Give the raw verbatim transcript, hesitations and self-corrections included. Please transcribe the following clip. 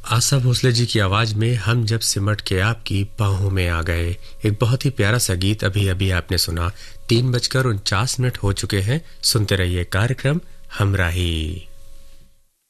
आशा भोसले जी की आवाज में हम जब सिमट के आपकी बाहों में आ गए, एक बहुत ही प्यारा सा गीत अभी अभी आपने सुना। तीन बजकर उनचास मिनट हो चुके हैं। सुनते रहिए कार्यक्रम हमराही।